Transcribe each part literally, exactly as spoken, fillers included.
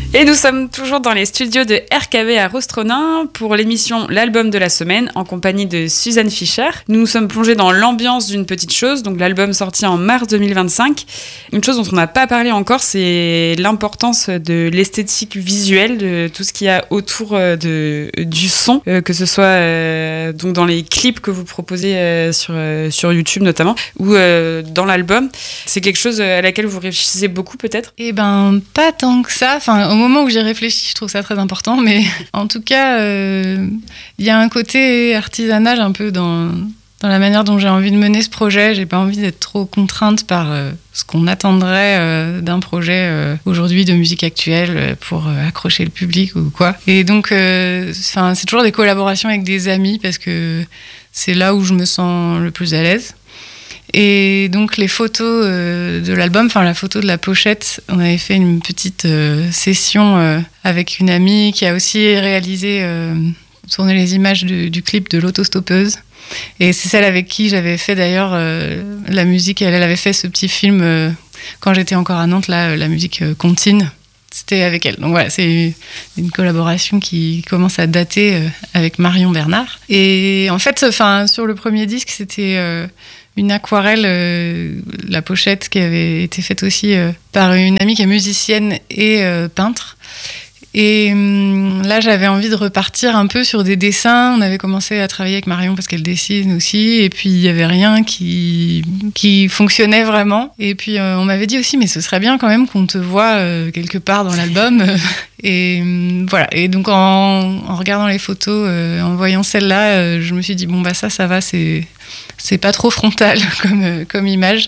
Et nous sommes toujours dans les studios de R K B à Rostronin pour l'émission L'album de la semaine en compagnie de Suzanne Fischer. Nous nous sommes plongés dans l'ambiance d'une petite chose, donc l'album sorti en mars deux mille vingt-cinq. Une chose dont on n'a pas parlé encore, c'est l'importance de l'esthétique visuelle, de tout ce qu'il y a autour de, du son, euh, que ce soit euh, donc dans les clips que vous proposez euh, sur, euh, sur YouTube notamment, ou euh, dans l'album. C'est quelque chose à laquelle vous réfléchissez beaucoup peut-être ? Eh ben, pas tant que ça. Enfin, au moment où j'y réfléchis, je trouve ça très important. Mais en tout cas, il euh, y a un côté artisanal un peu dans, dans la manière dont j'ai envie de mener ce projet. J'ai pas envie d'être trop contrainte par euh, ce qu'on attendrait euh, d'un projet euh, aujourd'hui de musique actuelle pour euh, accrocher le public ou quoi. Et donc, euh, c'est toujours des collaborations avec des amis parce que c'est là où je me sens le plus à l'aise. Et donc les photos euh, de l'album, enfin la photo de la pochette, on avait fait une petite euh, session euh, avec une amie qui a aussi réalisé, euh, tourné les images du, du clip de l'autostoppeuse. Et c'est celle avec qui j'avais fait d'ailleurs euh, la musique. Elle, elle avait fait ce petit film euh, quand j'étais encore à Nantes, là, la musique euh, Contine. C'était avec elle. Donc voilà, c'est une collaboration qui commence à dater euh, avec Marion Bernard. Et en fait, enfin, sur le premier disque, c'était euh, une aquarelle, euh, la pochette qui avait été faite aussi euh, par une amie qui est musicienne et euh, peintre. Et hum, là, j'avais envie de repartir un peu sur des dessins. On avait commencé à travailler avec Marion parce qu'elle dessine aussi. Et puis, il n'y avait rien qui, qui fonctionnait vraiment. Et puis, euh, on m'avait dit aussi, mais ce serait bien quand même qu'on te voit euh, quelque part dans l'album. Et hum, voilà. Et donc, en, en regardant les photos, euh, en voyant celle-là, euh, je me suis dit, bon, bah ça, ça va, c'est, c'est pas trop frontal comme, euh, comme image.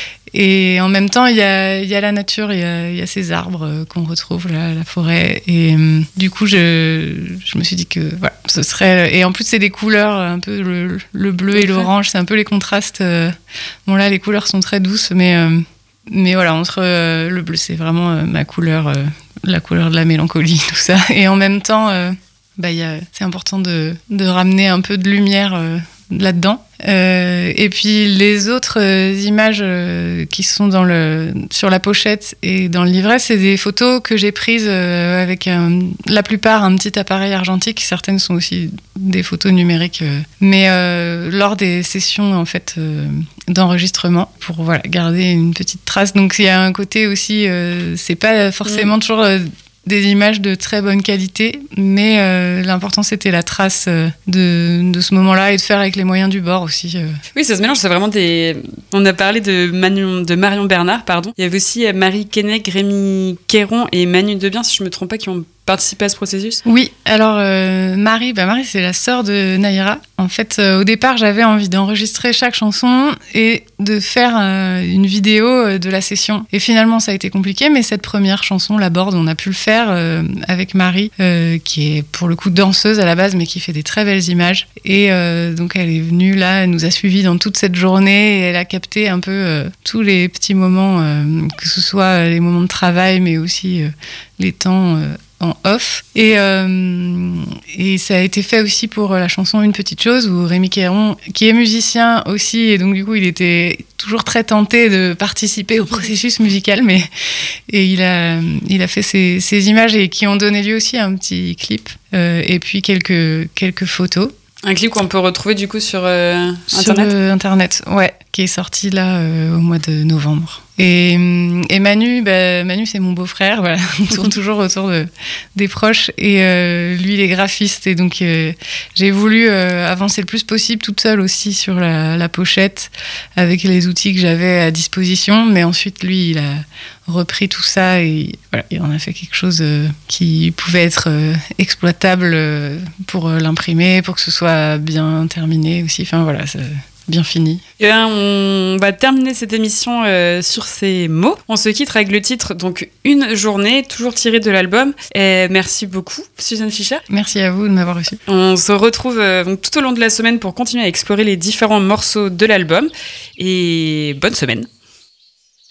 Et en même temps, il y a, y a la nature, il y a, y a ces arbres euh, qu'on retrouve, là, la forêt. Et euh, du coup, je, je me suis dit que voilà, ce serait... Et en plus, c'est des couleurs, un peu le, le bleu et l'orange, c'est un peu les contrastes. Euh, bon, là, les couleurs sont très douces, mais, euh, mais voilà, entre euh, le bleu, c'est vraiment euh, ma couleur, euh, la couleur de la mélancolie, tout ça. Et en même temps, euh, bah, y a, c'est important de, de ramener un peu de lumière euh, là-dedans. Euh, et puis les autres euh, images euh, qui sont dans le, sur la pochette et dans le livret, c'est des photos que j'ai prises euh, avec un, la plupart un petit appareil argentique. Certaines sont aussi des photos numériques, euh, mais euh, lors des sessions en fait euh, d'enregistrement pour voilà garder une petite trace. Donc il y a un côté aussi, euh, c'est pas forcément mmh. toujours euh, des images de très bonne qualité, mais euh, l'important c'était la trace euh, de, de ce moment-là et de faire avec les moyens du bord aussi. Euh. Oui, ça se mélange, c'est vraiment des... On a parlé de, Manu... de Marion Bernard, pardon. Il y avait aussi Marie Keinec, Rémi Quéron et Manu Debien, si je ne me trompe pas, qui ont participé à ce processus. Oui, alors euh, Marie, bah Marie c'est la sœur de Naïra. En fait, euh, au départ, j'avais envie d'enregistrer chaque chanson et de faire euh, une vidéo de la session. Et finalement, ça a été compliqué, mais cette première chanson, La Borde, on a pu le faire euh, avec Marie, euh, qui est pour le coup danseuse à la base, mais qui fait des très belles images. Et euh, donc, elle est venue là, elle nous a suivis dans toute cette journée et elle a capté un peu euh, tous les petits moments, euh, que ce soit les moments de travail, mais aussi euh, les temps... Euh, en off. Et, euh, et ça a été fait aussi pour la chanson Une petite chose, où Rémi Quéron, qui est musicien aussi, et donc du coup il était toujours très tenté de participer au processus musical, mais et il a, il a fait ces, ces images et qui ont donné lieu aussi à un petit clip, euh, et puis quelques, quelques photos. Un clip qu'on peut retrouver du coup sur euh, Internet Sur euh, Internet, ouais, qui est sorti là euh, au mois de novembre. Et, et Manu, bah, Manu c'est mon beau-frère, voilà, on tourne toujours autour de, des proches. Et euh, lui, il est graphiste, et donc euh, j'ai voulu euh, avancer le plus possible toute seule aussi sur la, la pochette, avec les outils que j'avais à disposition. Mais ensuite, lui, il a repris tout ça et voilà, il en a fait quelque chose euh, qui pouvait être euh, exploitable euh, pour euh, l'imprimer, pour que ce soit bien terminé aussi. Enfin voilà, ça... bien fini. Et bien, on va terminer cette émission euh, sur ces mots. On se quitte avec le titre, donc Une journée, toujours tiré de l'album. Et merci beaucoup, Suzanne Fischer. Merci à vous de m'avoir reçue. On se retrouve euh, donc, tout au long de la semaine pour continuer à explorer les différents morceaux de l'album. Et bonne semaine.